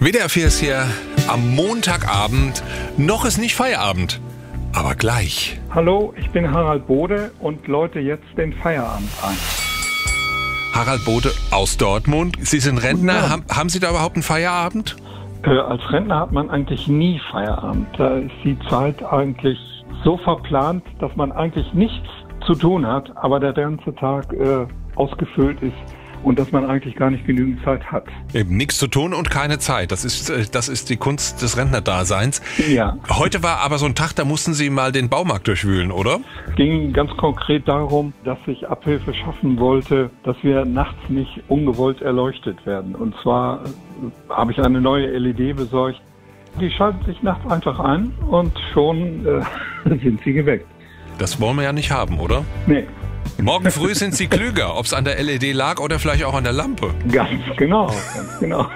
WDR 4 ist hier am Montagabend. Noch ist nicht Feierabend, aber gleich. Hallo, ich bin Harald Bode und läute jetzt den Feierabend ein. Harald Bode aus Dortmund. Sie sind Rentner. Ja. Haben Sie da überhaupt einen Feierabend? Als Rentner hat man eigentlich nie Feierabend. Da ist die Zeit eigentlich so verplant, dass man eigentlich nichts zu tun hat, aber der ganze Tag ausgefüllt ist und dass man eigentlich gar nicht genügend Zeit hat. Eben nichts zu tun und keine Zeit. Das ist die Kunst des Rentnerdaseins. Ja. Heute war aber so ein Tag, da mussten Sie mal den Baumarkt durchwühlen, oder? Es ging ganz konkret darum, dass ich Abhilfe schaffen wollte, dass wir nachts nicht ungewollt erleuchtet werden. Und zwar habe ich eine neue LED besorgt. Die schaltet sich nachts einfach ein und schon sind sie geweckt. Das wollen wir ja nicht haben, oder? Nee. Morgen früh sind Sie klüger, ob es an der LED lag oder vielleicht auch an der Lampe. Ganz genau, ganz genau.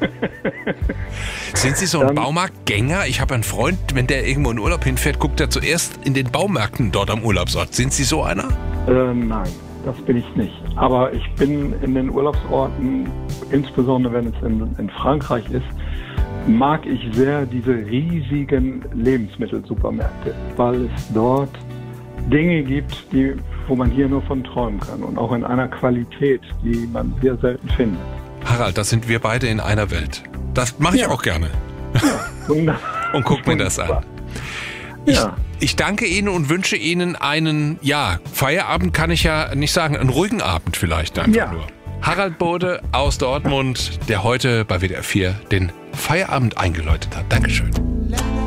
Sind Sie so ein Baumarktgänger? Ich habe einen Freund, wenn der irgendwo in Urlaub hinfährt, guckt er zuerst in den Baumärkten dort am Urlaubsort. Sind Sie so einer? Nein, das bin ich nicht. Aber ich bin in den Urlaubsorten, insbesondere wenn es in Frankreich ist, mag ich sehr diese riesigen Lebensmittelsupermärkte, weil es dort Dinge gibt, wo man hier nur von träumen kann und auch in einer Qualität, die man sehr selten findet. Harald, da sind wir beide in einer Welt. Das mache ich auch gerne. Ja, und guck mir das an. Ja. Ich danke Ihnen und wünsche Ihnen einen, Feierabend kann ich ja nicht sagen, einen ruhigen Abend vielleicht einfach nur. Harald Bode aus Dortmund, der heute bei WDR 4 den Feierabend eingeläutet hat. Dankeschön.